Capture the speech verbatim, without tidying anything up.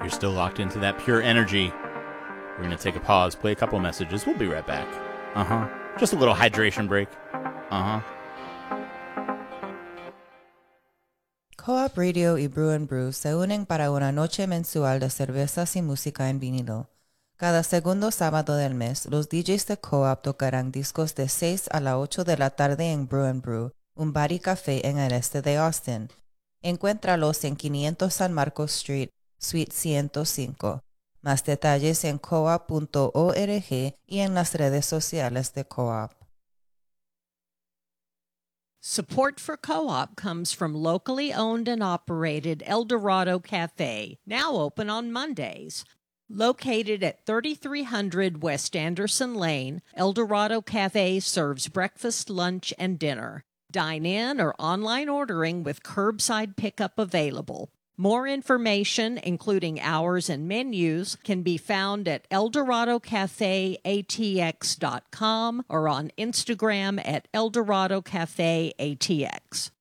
You're still locked into that pure energy. We're going to take a pause, play a couple messages. We'll be right back. Uh-huh. Just a little hydration break. Uh-huh. Co-op Radio y Brew and Brew se unen para una noche mensual de cervezas y música en vinilo. Cada segundo sábado del mes, los D Js de Co-op tocarán discos de seis a las ocho de la tarde en Brew and Brew, un bar y café en el este de Austin. Encuéntralos en quinientos San Marcos Street, Suite ciento cinco. Más detalles en coop punto org y en las redes sociales de Co-op. Support for Co-op comes from locally owned and operated El Dorado Cafe, now open on Mondays. Located at thirty-three hundred West Anderson Lane, El Dorado Cafe serves breakfast, lunch, and dinner. Dine in or online ordering with curbside pickup available. More information, including hours and menus, can be found at el dorado cafe a t x dot com or on Instagram at El Dorado Cafe A T X.